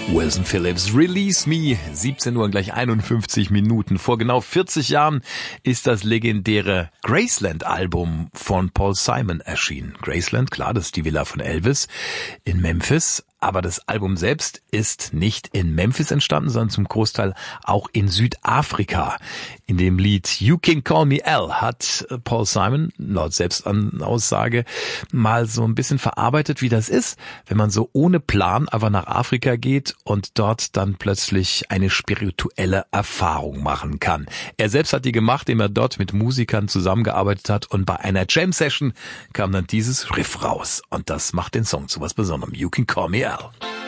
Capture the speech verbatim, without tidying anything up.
Wilson Phillips, Release Me, siebzehn Uhr und gleich einundfünfzig Minuten. Vor genau vierzig Jahren ist das legendäre Graceland-Album von Paul Simon erschienen. Graceland, klar, das ist die Villa von Elvis in Memphis. Aber das Album selbst ist nicht in Memphis entstanden, sondern zum Großteil auch in Südafrika. In dem Lied You Can Call Me Al hat Paul Simon, laut Selbstaussage, mal so ein bisschen verarbeitet, wie das ist, wenn man so ohne Plan einfach nach Afrika geht und dort dann plötzlich eine spirituelle Erfahrung machen kann. Er selbst hat die gemacht, indem er dort mit Musikern zusammengearbeitet hat, und bei einer Jam-Session kam dann dieses Riff raus. Und das macht den Song zu was Besonderem. You Can Call Me Al.